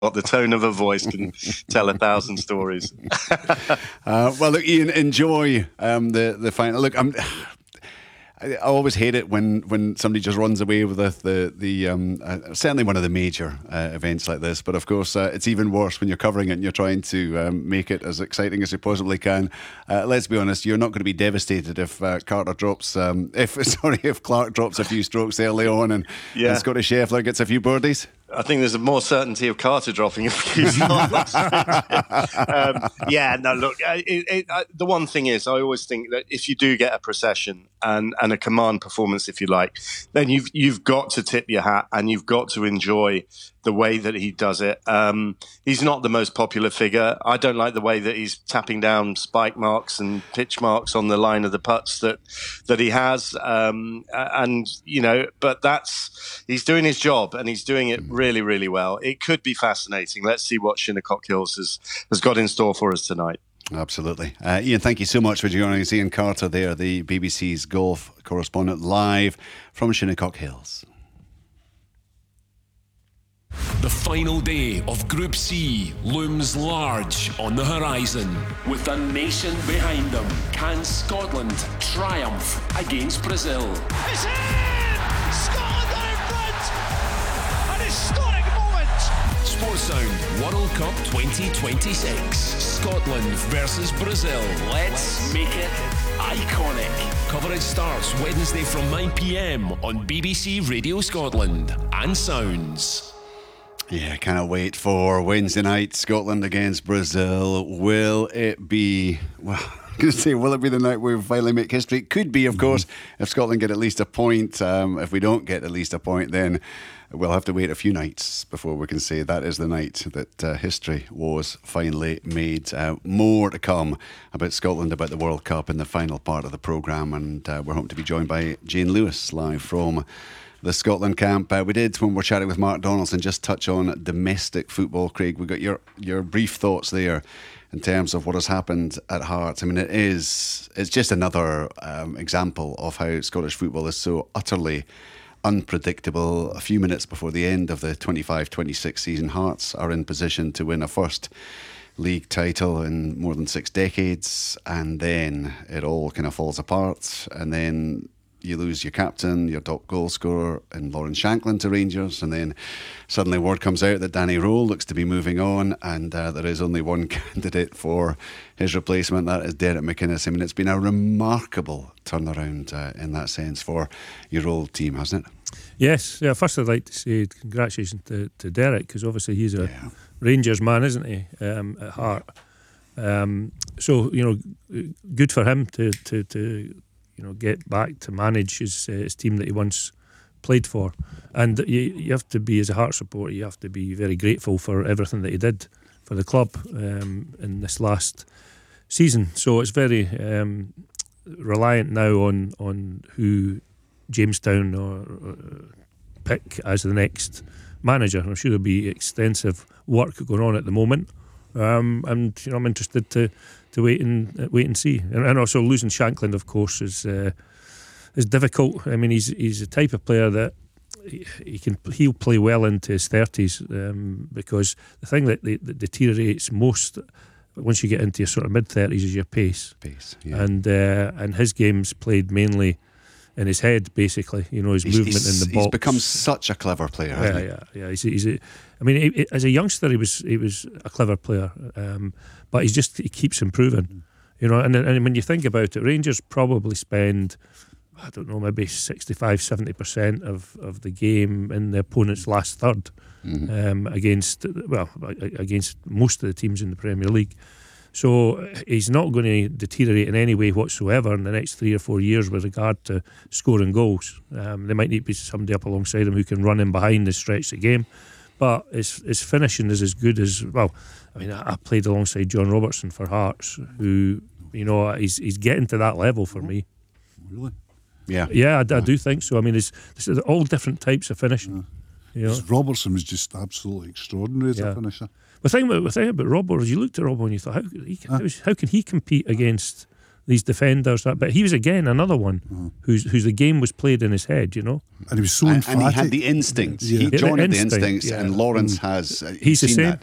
The tone of a voice can tell 1,000 stories. Well, look, Ian, enjoy the final. Look, I always hate it when somebody just runs away with the certainly one of the major events like this. But of course, it's even worse when you're covering it and you're trying to make it as exciting as you possibly can. Let's be honest, you're not going to be devastated if Clark drops a few strokes early on and Scotty Scheffler gets a few birdies. I think there's a more certainty of Carter dropping a few shots. The one thing is, I always think that if you do get a procession and a command performance, if you like, then you've got to tip your hat and you've got to enjoy the way that he does it. He's not the most popular figure. I don't like the way that he's tapping down spike marks and pitch marks on the line of the putts that he has. But he's doing his job and he's doing it really, really well. It could be fascinating. Let's see what Shinnecock Hills has got in store for us tonight. Absolutely. Ian, thank you so much for joining us. Ian Carter there, the BBC's golf correspondent, live from Shinnecock Hills. The final day of Group C looms large on the horizon. With a nation behind them, can Scotland triumph against Brazil? It's in! Scotland are in front! An historic moment! Sports Sound World Cup 2026. Scotland versus Brazil. Let's make it iconic. Coverage starts Wednesday from 9 p.m. on BBC Radio Scotland and Sounds. Yeah, cannot wait for Wednesday night, Scotland against Brazil. Will it be, well, I'm going to say, will it be the night we finally make history? It could be, of course, if Scotland get at least a point. If we don't get at least a point, then we'll have to wait a few nights before we can say that is the night that history was finally made. More to come about Scotland, about the World Cup in the final part of the programme. And we're hoping to be joined by Jane Lewis live from the Scotland camp. We did, when we're chatting with Mark Donaldson, just touch on domestic football. Craig, we got your brief thoughts there in terms of what has happened at Hearts. I mean, it's just another example of how Scottish football is so utterly unpredictable. A few minutes before the end of the 25-26 season, Hearts are in position to win a first league title in more than 6 decades, and then it all kind of falls apart, and then you lose your captain, your top goal scorer, and Lawrence Shanklin to Rangers, and then suddenly word comes out that Danny Rowe looks to be moving on, and there is only one candidate for his replacement. That is Derek McInnes. I mean, it's been a remarkable turnaround in that sense for your old team, hasn't it? Yes. Yeah. First, I'd like to say congratulations to Derek, because obviously he's a Rangers man, isn't he? At heart. So good for him to get back to manage his team that he once played for. And you have to be, as a Hearts supporter, you have to be very grateful for everything that he did for the club in this last season. So it's very reliant now on who Jamestown or pick as the next manager. I'm sure there'll be extensive work going on at the moment, and I'm interested to wait and see. And also losing Shanklin, of course, is difficult. I mean, he's a type of player that he'll play well into his 30s, because the thing that deteriorates most once you get into your sort of mid-30s is your pace. Yeah. And his game's played mainly in his head, basically. His movement in the box. He's become such a clever player, hasn't he? Yeah. As a youngster, he was a clever player, but he keeps improving. And when you think about it, Rangers probably spend, I don't know, maybe 65-70% of the game in the opponent's last third, against most of the teams in the Premier League. So he's not going to deteriorate in any way whatsoever in the next 3 or 4 years with regard to scoring goals. There might need to be somebody up alongside him who can run in behind and stretch the game. But his finishing is as good as, I played alongside John Robertson for Hearts, who, he's getting to that level for me. Really? Yeah, I do think so. I mean, there's all different types of finishing. Robertson was just absolutely extraordinary as a finisher. The thing about Robbo is you looked at Robbo and you thought, how can he compete against these defenders. But he was again another one whose the game was played in his head, you know. And he was so emphatic. And he had the instincts. Yeah. Johnny had the instinct, instincts, yeah. and Lawrence has. He's the seen same. that.